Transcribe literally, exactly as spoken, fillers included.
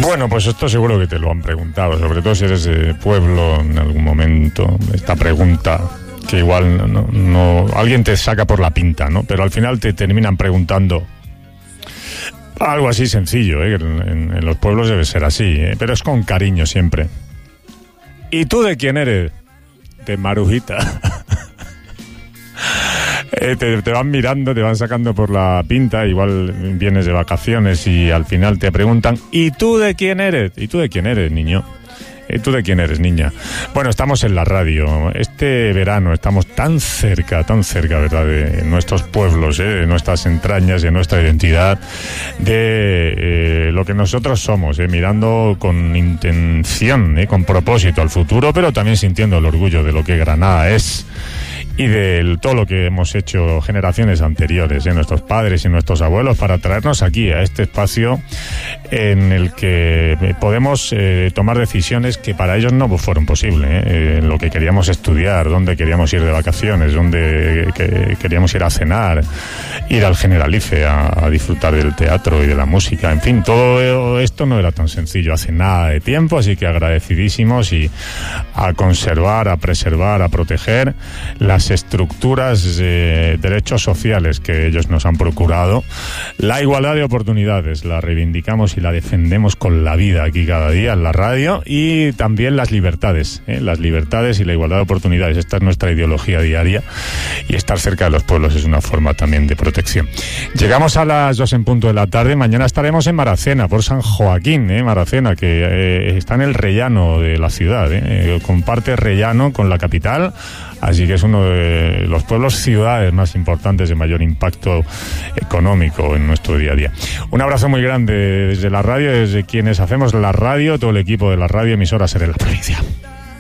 Bueno, pues esto seguro que te lo han preguntado, sobre todo si eres de pueblo en algún momento, esta pregunta que igual no, no alguien te saca por la pinta, ¿no? Pero al final te terminan preguntando algo así sencillo, ¿eh? En, en los pueblos debe ser así, ¿eh? Pero es con cariño siempre. ¿Y tú de quién eres? De Marujita. Eh, te, te van mirando, te van sacando por la pinta, igual vienes de vacaciones y al final te preguntan ¿y tú de quién eres? ¿Y tú de quién eres, niño? ¿Y tú de quién eres, niña? Bueno, estamos en la radio. Este verano estamos tan cerca, tan cerca, ¿verdad?, de nuestros pueblos, ¿eh?, de nuestras entrañas, de nuestra identidad, de eh, lo que nosotros somos, ¿eh?, mirando con intención, ¿eh?, con propósito al futuro, pero también sintiendo el orgullo de lo que Granada es y de todo lo que hemos hecho generaciones anteriores, ¿eh?, nuestros padres y nuestros abuelos, para traernos aquí a este espacio en el que podemos eh, tomar decisiones que para ellos no fueron posibles, ¿eh? Eh, lo que queríamos estudiar, dónde queríamos ir de vacaciones, dónde que, queríamos ir a cenar, ir al Generalife a, a disfrutar del teatro y de la música, en fin, todo esto no era tan sencillo hace nada de tiempo, así que agradecidísimos y a conservar, a preservar, a proteger las estructuras de derechos sociales que ellos nos han procurado. La igualdad de oportunidades la reivindicamos y la defendemos con la vida aquí cada día en la radio, y también las libertades, ¿eh? las libertades y la igualdad de oportunidades. Esta es nuestra ideología diaria, y estar cerca de los pueblos es una forma también de protección. Llegamos a las dos en punto de la tarde. Mañana estaremos en Maracena, por San Joaquín, ¿eh? Maracena, que eh, está en el rellano de la ciudad, ¿eh? Eh, comparte rellano con la capital, así que es uno de los pueblos ciudades más importantes de mayor impacto económico en nuestro día a día. Un abrazo muy grande desde la radio, desde quienes hacemos la radio, todo el equipo de la radio emisora Ser en la Provincia.